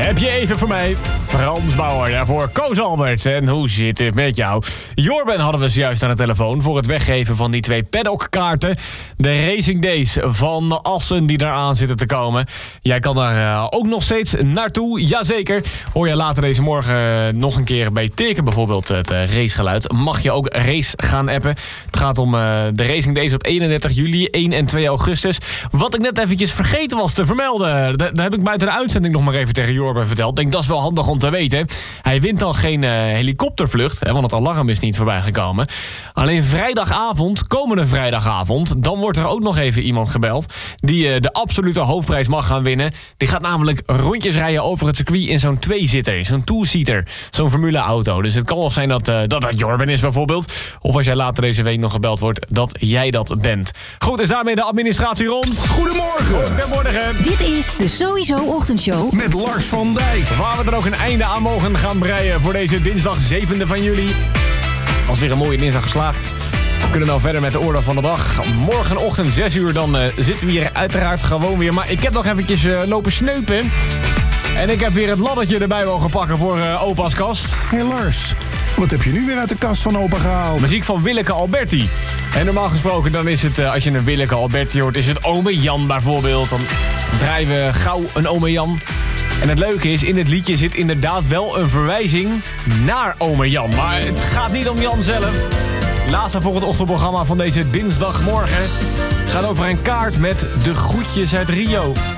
Heb je even voor mij? Frans Bauer, daarvoor Koos Alberts. En hoe zit het met jou? Jorben hadden we zojuist aan de telefoon voor het weggeven van die 2 paddockkaarten. De Racing Days van Assen die eraan zitten te komen. Jij kan daar ook nog steeds naartoe, jazeker. Hoor je later deze morgen nog een keer bij Teken bijvoorbeeld het racegeluid. Mag je ook race gaan appen. Het gaat om de Racing Days op 31 juli, 1 en 2 augustus. Wat ik net eventjes vergeten was te vermelden. Daar heb ik buiten de uitzending nog maar even tegen Jorben verteld. Ik denk, dat is wel handig om te weten. Hij wint dan geen helikoptervlucht, want het alarm is niet voorbij gekomen. Alleen vrijdagavond, komende vrijdagavond, dan wordt er ook nog even iemand gebeld die de absolute hoofdprijs mag gaan winnen. Die gaat namelijk rondjes rijden over het circuit in zo'n 2-zitter, zo'n two-seater, zo'n formuleauto. Dus het kan wel zijn dat Jorben is bijvoorbeeld. Of als jij later deze week nog gebeld wordt, dat jij dat bent. Goed, is daarmee de administratie rond. Goedemorgen. Goedemorgen. Dit is de Sowieso Ochtendshow Met Lars van Dijk. Waar we er ook een einde aan mogen gaan breien voor deze dinsdag 7e van juli. Als weer een mooie dinsdag geslaagd. We kunnen nou verder met de orde van de dag. Morgenochtend 6 uur, dan zitten we hier uiteraard gewoon weer. Maar ik heb nog eventjes lopen sneupen. En ik heb weer het laddertje erbij mogen pakken voor opa's kast. Hey Lars, wat heb je nu weer uit de kast van opa gehaald? Muziek van Willeke Alberti. En normaal gesproken dan is het, als je een Willeke Alberti hoort, is het Ome Jan bijvoorbeeld. Dan draaien we gauw een Ome Jan. En het leuke is, in het liedje zit inderdaad wel een verwijzing naar Ome Jan. Maar het gaat niet om Jan zelf. Laatste voor het ochtendprogramma van deze dinsdagmorgen gaat over een kaart met de groetjes uit Rio.